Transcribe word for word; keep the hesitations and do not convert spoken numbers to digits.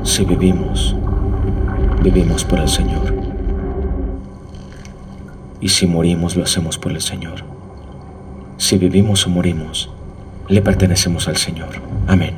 Si vivimos, vivimos por el Señor. Y si morimos, lo hacemos por el Señor. Si vivimos o morimos, le pertenecemos al Señor. Amén.